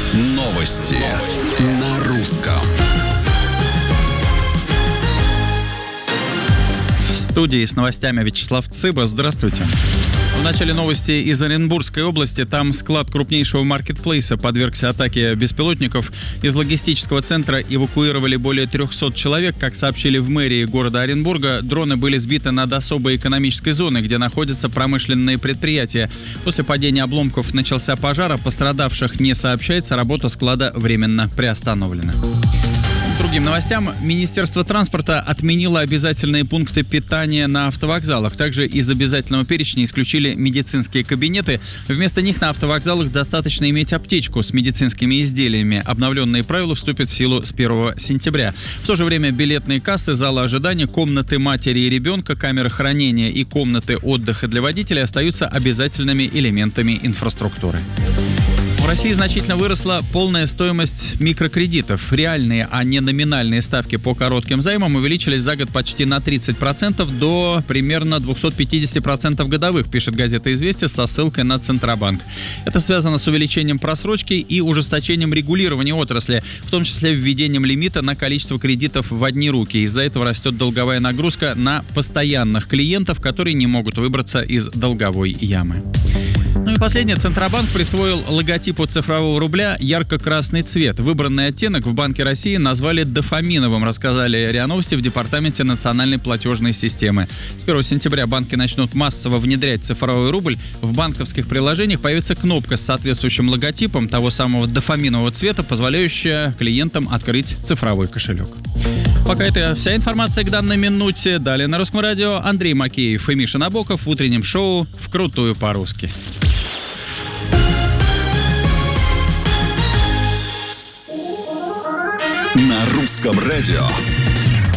Новости на русском. В студии с новостями Вячеслав Цыба. Здравствуйте. В начале новости из Оренбургской области. Там склад крупнейшего маркетплейса подвергся атаке беспилотников. Из логистического центра эвакуировали более 300 человек. Как сообщили в мэрии города Оренбурга, дроны были сбиты над особой экономической зоной, где находятся промышленные предприятия. После падения обломков начался пожар, а пострадавших не сообщается. Работа склада временно приостановлена. Другим новостям. Министерство транспорта отменило обязательные пункты питания на автовокзалах. Также из обязательного перечня исключили медицинские кабинеты. Вместо них на автовокзалах достаточно иметь аптечку с медицинскими изделиями. Обновленные правила вступят в силу с 1 сентября. В то же время билетные кассы, залы ожидания, комнаты матери и ребенка, камеры хранения и комнаты отдыха для водителей остаются обязательными элементами инфраструктуры. В России значительно выросла полная стоимость микрокредитов. Реальные, а не номинальные ставки по коротким займам увеличились за год почти на 30% до примерно 250% годовых, пишет газета «Известия» со ссылкой на Центробанк. Это связано с увеличением просрочки и ужесточением регулирования отрасли, в том числе введением лимита на количество кредитов в одни руки. Из-за этого растет долговая нагрузка на постоянных клиентов, которые не могут выбраться из долговой ямы. Ну и последнее. Центробанк присвоил логотипу цифрового рубля ярко-красный цвет. Выбранный оттенок в Банке России назвали дофаминовым, рассказали РИА Новости в Департаменте национальной платежной системы. С 1 сентября банки начнут массово внедрять цифровой рубль. В банковских приложениях появится кнопка с соответствующим логотипом того самого дофаминового цвета, позволяющая клиентам открыть цифровой кошелек. Пока это вся информация к данной минуте. Далее на Русском радио Андрей Макеев и Миша Набоков в утреннем шоу «Вкрутую по-русски». На Русском радио